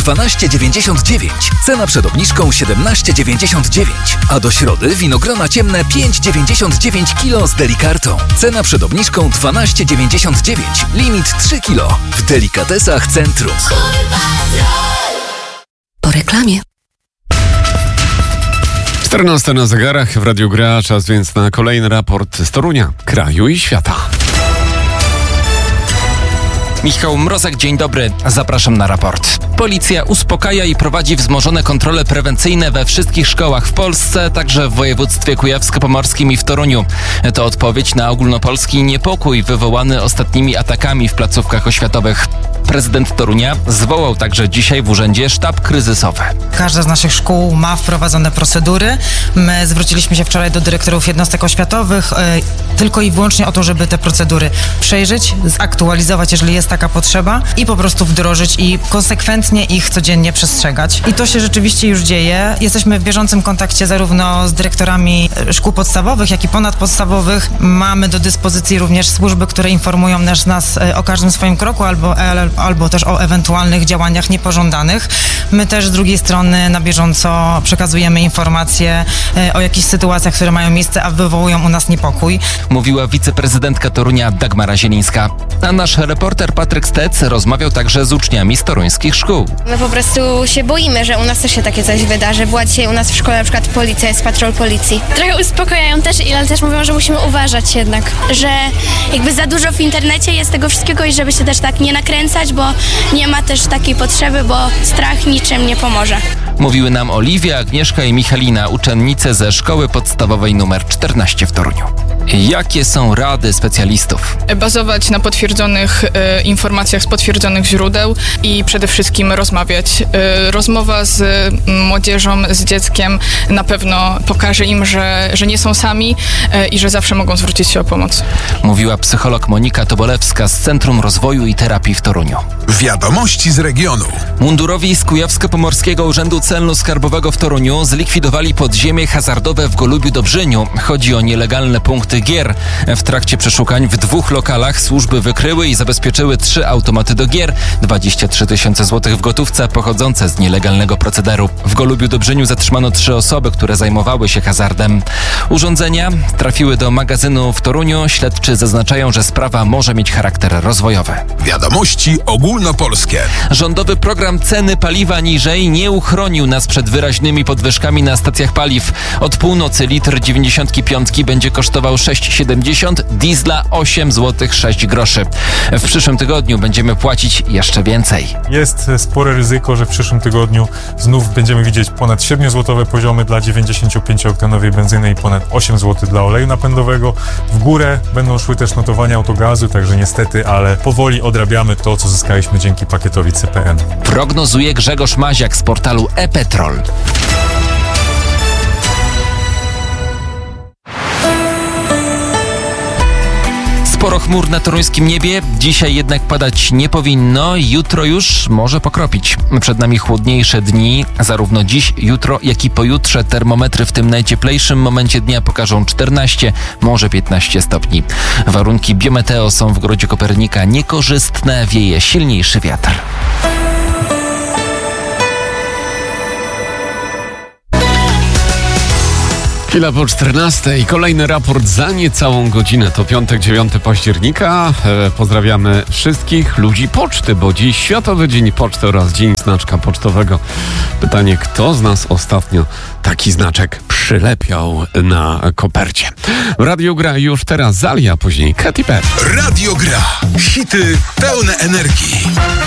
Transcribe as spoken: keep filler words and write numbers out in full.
dwanaście dziewięćdziesiąt dziewięć, cena przed obniżką siedemnaście dziewięćdziesiąt dziewięć, a do środy winogrona ciemne pięć dziewięćdziesiąt dziewięć kilo z Delikartą. Cena przed obniżką dwanaście dziewięćdziesiąt dziewięć, limit trzy kilo. W Delikatesach Centrum. Po reklamie. czternasta na zegarach, w Radiu Gra, czas więc na kolejny raport z Torunia, kraju i świata. Michał Mrozek, dzień dobry. Zapraszam na raport. Policja uspokaja i prowadzi wzmożone kontrole prewencyjne we wszystkich szkołach w Polsce, także w województwie kujawsko-pomorskim i w Toruniu. To odpowiedź na ogólnopolski niepokój wywołany ostatnimi atakami w placówkach oświatowych. Prezydent Torunia zwołał także dzisiaj w urzędzie sztab kryzysowy. Każda z naszych szkół ma wprowadzone procedury. My zwróciliśmy się wczoraj do dyrektorów jednostek oświatowych yy, tylko i wyłącznie o to, żeby te procedury przejrzeć, zaktualizować, jeżeli jest taka potrzeba i po prostu wdrożyć i konsekwentnie ich codziennie przestrzegać. I to się rzeczywiście już dzieje. Jesteśmy w bieżącym kontakcie zarówno z dyrektorami szkół podstawowych, jak i ponadpodstawowych. Mamy do dyspozycji również służby, które informują nas, nas o każdym swoim kroku albo, albo też o ewentualnych działaniach niepożądanych. My też z drugiej strony na bieżąco przekazujemy informacje o jakichś sytuacjach, które mają miejsce, a wywołują u nas niepokój. Mówiła wiceprezydentka Torunia Dagmara Zielińska. A nasz reporter Patryk Stec rozmawiał także z uczniami z toruńskich szkół. My po prostu się boimy, że u nas też się takie coś wydarzy. Była dzisiaj u nas w szkole na przykład policja, jest patrol policji. Trochę uspokajają też, ale też mówią, że musimy uważać jednak, że jakby za dużo w internecie jest tego wszystkiego i żeby się też tak nie nakręcać, bo nie ma też takiej potrzeby, bo strach niczym nie pomoże. Mówiły nam Oliwia, Agnieszka i Michalina, uczennice ze szkoły podstawowej numer czternaście w Toruniu. Jakie są rady specjalistów? Bazować na potwierdzonych e, informacjach z potwierdzonych źródeł i przede wszystkim rozmawiać. E, rozmowa z młodzieżą, z dzieckiem na pewno pokaże im, że, że nie są sami e, i że zawsze mogą zwrócić się o pomoc. Mówiła psycholog Monika Tobolewska z Centrum Rozwoju i Terapii w Toruniu. Wiadomości z regionu. Mundurowi z Kujawsko-Pomorskiego Urzędu Celno-Skarbowego w Toruniu zlikwidowali podziemie hazardowe w Golubiu-Dobrzyniu. Chodzi o nielegalne punkty gier. W trakcie przeszukań w dwóch lokalach służby wykryły i zabezpieczyły trzy automaty do gier, dwadzieścia trzy tysiące złotych w gotówce pochodzące z nielegalnego procederu. W Golubiu-Dobrzyniu zatrzymano trzy osoby, które zajmowały się hazardem. Urządzenia trafiły do magazynu w Toruniu. Śledczy zaznaczają, że sprawa może mieć charakter rozwojowy. Wiadomości ogólnopolskie. Rządowy program ceny paliwa niżej nie uchronił nas przed wyraźnymi podwyżkami na stacjach paliw. Od północy litr dziewięćdziesiąt pięć będzie kosztował sześć siedemdziesiąt, diesla osiem złotych sześć groszy. W przyszłym tygodniu będziemy płacić jeszcze więcej. Jest spore ryzyko, że w przyszłym tygodniu znów będziemy widzieć ponad siedmiozłotowe poziomy dla dziewięćdziesięciopięcioktanowej benzyny i ponad osiem złotych dla oleju napędowego. W górę będą szły też notowania autogazu, także niestety, ale powoli odrabiamy to, co zyskaliśmy dzięki pakietowi C P N. Prognozuje Grzegorz Maziak z portalu e-Petrol. Sporo chmur na toruńskim niebie, dzisiaj jednak padać nie powinno, jutro już może pokropić. Przed nami chłodniejsze dni, zarówno dziś, jutro, jak i pojutrze termometry w tym najcieplejszym momencie dnia pokażą czternaście, może piętnaście stopni. Warunki biometeo są w Grodzie Kopernika niekorzystne, wieje silniejszy wiatr. Chwila po czternastej. Kolejny raport za niecałą godzinę. To piątek, dziewiątego października. E, pozdrawiamy wszystkich ludzi poczty, bo dziś Światowy Dzień Poczty oraz Dzień Znaczka Pocztowego. Pytanie, kto z nas ostatnio taki znaczek przylepiał na kopercie? W Radiu Gra już teraz Zalia, później Katy Perry. Radio Gra. Hity pełne energii.